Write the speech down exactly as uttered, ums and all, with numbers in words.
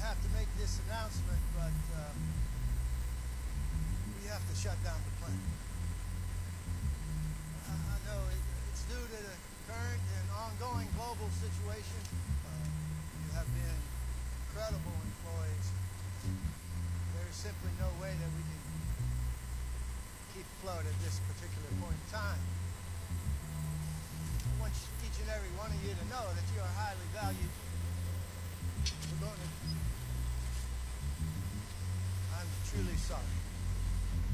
have to make this announcement, but uh, we have to shut down the plant. I, I know it, it's due to the current and ongoing global situation. Uh, you have been incredible employees. There's simply no way that we can keep afloat at this particular point in time. I want each and every one of you to know that you are highly valued. We're going to... I'm truly sorry.